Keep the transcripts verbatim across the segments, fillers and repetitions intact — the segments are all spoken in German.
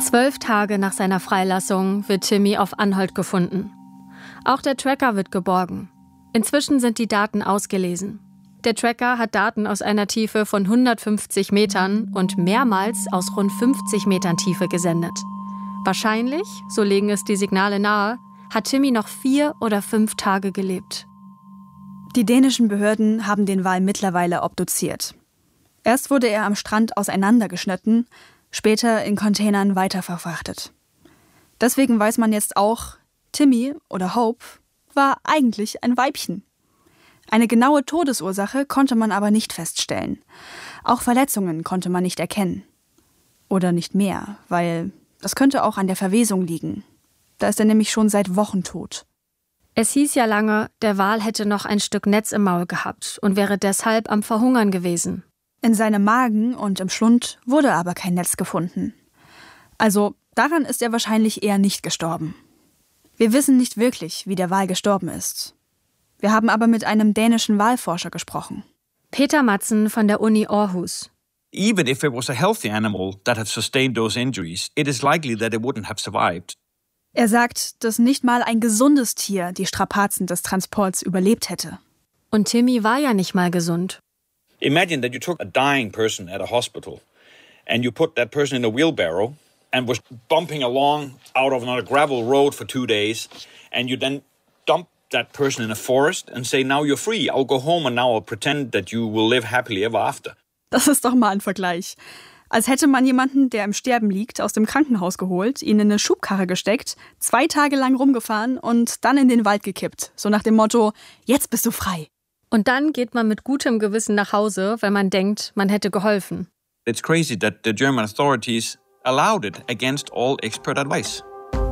Zwölf Tage nach seiner Freilassung wird Timmy auf Anholt gefunden. Auch der Tracker wird geborgen. Inzwischen sind die Daten ausgelesen. Der Tracker hat Daten aus einer Tiefe von hundertfünfzig Metern und mehrmals aus rund fünfzig Metern Tiefe gesendet. Wahrscheinlich, so legen es die Signale nahe, hat Timmy noch vier oder fünf Tage gelebt. Die dänischen Behörden haben den Wal mittlerweile obduziert. Erst wurde er am Strand auseinandergeschnitten, später in Containern weiterverfrachtet. Deswegen weiß man jetzt auch, Timmy oder Hope war eigentlich ein Weibchen. Eine genaue Todesursache konnte man aber nicht feststellen. Auch Verletzungen konnte man nicht erkennen. Oder nicht mehr, weil das könnte auch an der Verwesung liegen. Da ist er nämlich schon seit Wochen tot. Es hieß ja lange, der Wal hätte noch ein Stück Netz im Maul gehabt und wäre deshalb am Verhungern gewesen. In seinem Magen und im Schlund wurde aber kein Netz gefunden. Also daran ist er wahrscheinlich eher nicht gestorben. Wir wissen nicht wirklich, wie der Wal gestorben ist. Wir haben aber mit einem dänischen Walforscher gesprochen. Peter Madsen von der Uni Aarhus. Even if it was a healthy animal that had sustained those injuries, it is likely that it wouldn't have survived. Er sagt, dass nicht mal ein gesundes Tier die Strapazen des Transports überlebt hätte. Und Timmy war ja nicht mal gesund. Imagine that you took a dying person at a hospital and you put that person in a wheelbarrow and was bumping along out of another gravel road for two days and you then dump that person in a forest and say, now you're free, I'll go home and now I'll pretend that you will live happily ever after. Das ist doch mal ein Vergleich. Als hätte man jemanden, der im Sterben liegt, aus dem Krankenhaus geholt, ihn in eine Schubkarre gesteckt, zwei Tage lang rumgefahren und dann in den Wald gekippt. So nach dem Motto, jetzt bist du frei. Und dann geht man mit gutem Gewissen nach Hause, weil man denkt, man hätte geholfen. It's crazy that the German authorities allowed it against all expert advice.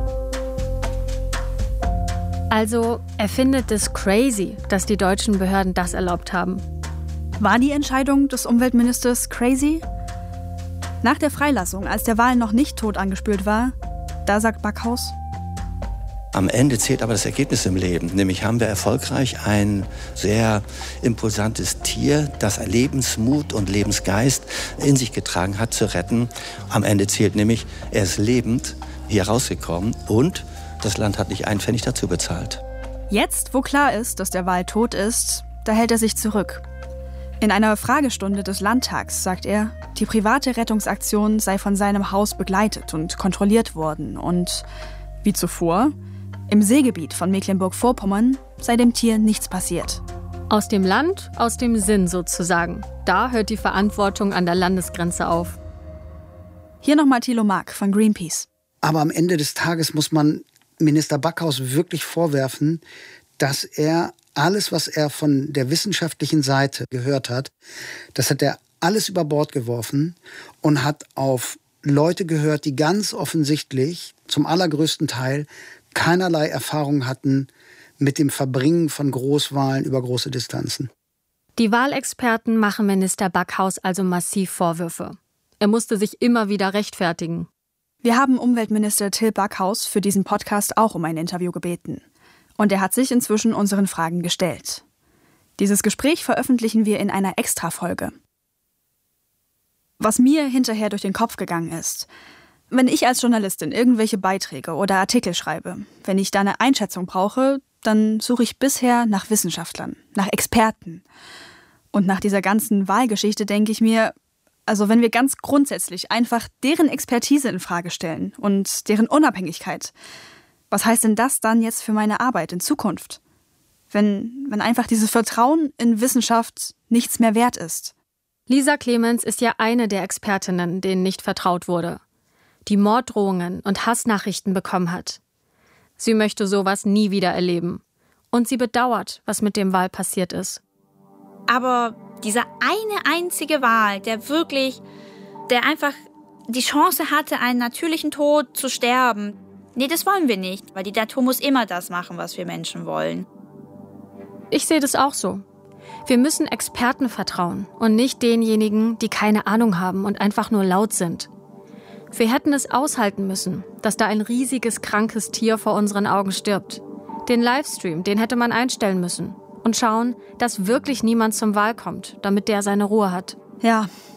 Also, er findet es crazy, dass die deutschen Behörden das erlaubt haben. War die Entscheidung des Umweltministers crazy? Nach der Freilassung, als der Wal noch nicht tot angespült war, da sagt Backhaus: Am Ende zählt aber das Ergebnis im Leben. Nämlich haben wir erfolgreich ein sehr imposantes Tier, das Lebensmut und Lebensgeist in sich getragen hat, zu retten. Am Ende zählt nämlich, er ist lebend hier rausgekommen und das Land hat nicht einen Pfennig dazu bezahlt. Jetzt, wo klar ist, dass der Wal tot ist, da hält er sich zurück. In einer Fragestunde des Landtags sagt er, die private Rettungsaktion sei von seinem Haus begleitet und kontrolliert worden und, wie zuvor, im Seegebiet von Mecklenburg-Vorpommern sei dem Tier nichts passiert. Aus dem Land, aus dem Sinn sozusagen. Da hört die Verantwortung an der Landesgrenze auf. Hier nochmal Thilo Mark von Greenpeace. Aber am Ende des Tages muss man Minister Backhaus wirklich vorwerfen, dass er alles, was er von der wissenschaftlichen Seite gehört hat, das hat er alles über Bord geworfen und hat auf Leute gehört, die ganz offensichtlich zum allergrößten Teil keinerlei Erfahrung hatten mit dem Verbringen von Großwalen über große Distanzen. Die Walexperten machen Minister Backhaus also massiv Vorwürfe. Er musste sich immer wieder rechtfertigen. Wir haben Umweltminister Till Backhaus für diesen Podcast auch um ein Interview gebeten. Und er hat sich inzwischen unseren Fragen gestellt. Dieses Gespräch veröffentlichen wir in einer Extra-Folge. Was mir hinterher durch den Kopf gegangen ist: Wenn ich als Journalistin irgendwelche Beiträge oder Artikel schreibe, wenn ich da eine Einschätzung brauche, dann suche ich bisher nach Wissenschaftlern, nach Experten. Und nach dieser ganzen Wahlgeschichte denke ich mir, also wenn wir ganz grundsätzlich einfach deren Expertise in Frage stellen und deren Unabhängigkeit, was heißt denn das dann jetzt für meine Arbeit in Zukunft? Wenn, wenn einfach dieses Vertrauen in Wissenschaft nichts mehr wert ist. Lisa Clemens ist ja eine der Expertinnen, denen nicht vertraut wurde, die Morddrohungen und Hassnachrichten bekommen hat. Sie möchte sowas nie wieder erleben. Und sie bedauert, was mit dem Wal passiert ist. Aber dieser eine einzige Wal, der wirklich, der einfach die Chance hatte, einen natürlichen Tod zu sterben, nee, das wollen wir nicht, weil die Natur muss immer das machen, was wir Menschen wollen. Ich sehe das auch so. Wir müssen Experten vertrauen und nicht denjenigen, die keine Ahnung haben und einfach nur laut sind. Wir hätten es aushalten müssen, dass da ein riesiges, krankes Tier vor unseren Augen stirbt. Den Livestream, den hätte man einstellen müssen und schauen, dass wirklich niemand zum Wal kommt, damit der seine Ruhe hat. Ja,